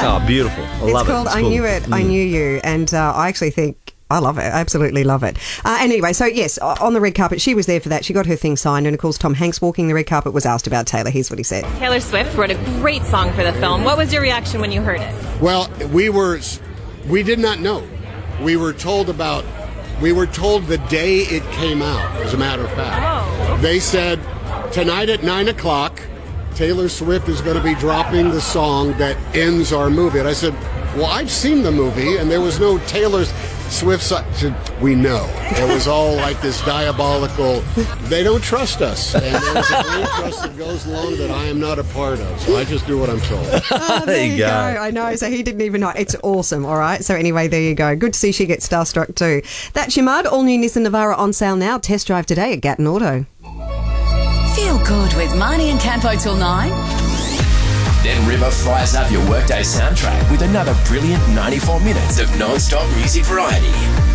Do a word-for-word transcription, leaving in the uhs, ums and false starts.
Oh, beautiful. I It's love called it. It's I cool. Knew It, I Knew You. And uh, I actually think I love it. I absolutely love it. Uh, and anyway, so yes, on the red carpet, she was there for that. She got her thing signed. And of course, Tom Hanks walking the red carpet was asked about Taylor. Here's what he said. Taylor Swift wrote a great song for the film. What was your reaction when you heard it? Well, we were, we did not know. We were told about, we were told the day it came out, as a matter of fact. Oh. They said, tonight at nine o'clock, Taylor Swift is going to be dropping the song that ends our movie. And I said, well, I've seen the movie, and there was no Taylor Swift song. We know. It was all like this diabolical, they don't trust us. And there's a great trust that goes along that I am not a part of. So I just do what I'm told. Oh, there, There you you go. go. I know. So he didn't even know. It's awesome. All right. So anyway, there you go. Good to see she gets starstruck too. That's your mud. All new Nissan Navara on sale now. Test drive today at Gatton Auto. Feel good with Marnie and Campo till nine. Then River fires up your workday soundtrack with another brilliant ninety-four minutes of non-stop music variety.